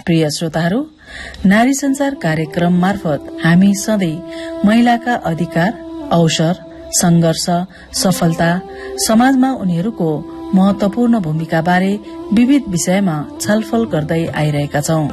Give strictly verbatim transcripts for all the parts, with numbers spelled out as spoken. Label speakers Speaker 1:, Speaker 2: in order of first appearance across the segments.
Speaker 1: प्रिय श्रोताहरू, नारी संसार कार्यक्रम मार्फत हामी सधैं महिलाका अधिकार, अवसर, संघर्ष, सफलता, समाजमा उनीहरूको महत्वपूर्ण भूमिका बारे विविध विषयमा छलफल गर्दै आइरहेका छौं।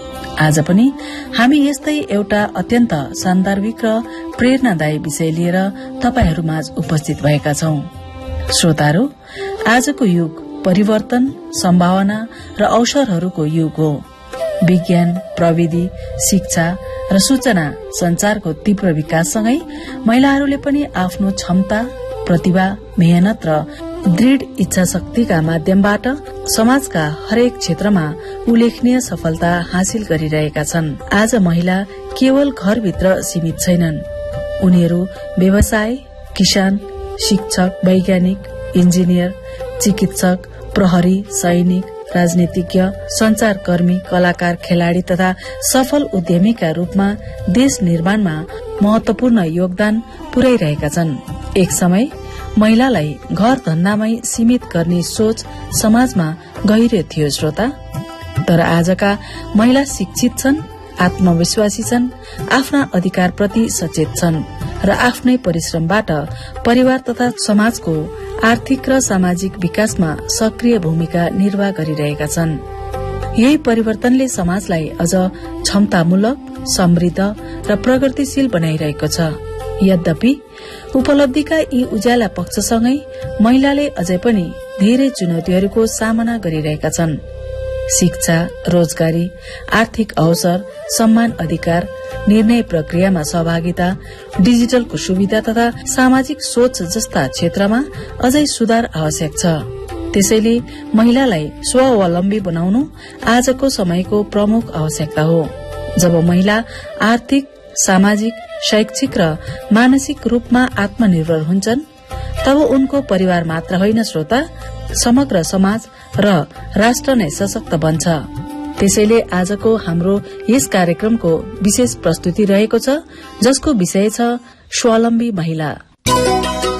Speaker 1: आज पनि हामी यस्तै एउटा अत्यन्त सान्दर्भिक र प्रेरणादायी विषय लिएर तपाईहरूमाझ उपस्थित भएका छौं। श्रोताहरू, आजको युग परिवर्तन, सम्भावना र अवसरहरूको युग हो। विज्ञान, प्रविधि, शिक्षा र सूचना संचारको तीव्र विकाससँगै महिलाहरूले पनि आफ्नो क्षमता, प्रतिभा, मेहनत र दृढ़ इच्छा शक्तिका माध्यमबाट समाजका हरेक क्षेत्रमा उल्लेखनीय सफलता हासिल गरिरहेका छन्। आज महिला केवल घरभित्र सीमित छैनन्। उनीहरू व्यवसाय, किसान, शिक्षक, वैज्ञानिक, इन्जिनियर, चिकित्सक, प्रहरी, सैनिक, राजनीतिज्ञ, संचारकर्मी, कलाकार, खेलाड़ी तथा सफल उद्यमीका रूपमा देश निर्माणमा महत्वपूर्ण योगदान पुर्याइरहेका छन्। एक समय महिलालाई घर धन्दामै सीमित गर्ने सोच समाजमा गहिरो थियो श्रोता। तर आजका महिला शिक्षित छन्, आत्मविश्वासी छन्, आफ्ना अधिकारप्रति सचेत छन् र आफ्नै परिश्रमबाट परिवार तथा समाजको आर्थिक र सामाजिक विकासमा सक्रिय भूमिका निर्वाह गरिरहेका छन्। यही परिवर्तनले समाजलाई अझ क्षमतामूलक, समृद्ध र प्रगतिशील बनाइरहेको छ। यद्यपि उपलब्धिका यी उज्याला पक्षसँगै महिलाले अझै पनि धेरै चुनौतीहरूको सामना गरिरहेका छन्। शिक्षा, रोजगारी, आर्थिक अवसर, सम्मान, अधिकार, निर्णय प्रक्रियामा सहभागिता, डिजिटलको सुविधा तथा सामाजिक सोच जस्ता क्षेत्रमा अझै सुधार आवश्यक छ। त्यसैले महिलालाई स्वावलम्बी बनाउनु आजको समयको प्रमुख आवश्यकता हो। जब महिला आर्थिक, सामाजिक, शैक्षिक र मानसिक रूपमा आत्मनिर्भर हुन्छन्, तब उनको परिवार मात्र होइन श्रोता, समग्र समाज र राष्ट्र नै सशक्त बन्छ। त्यसैले आजको हाम्रो यस कार्यक्रमको विशेष प्रस्तुति रहेको छ, जसको विषय छ स्वावलम्बी महिला।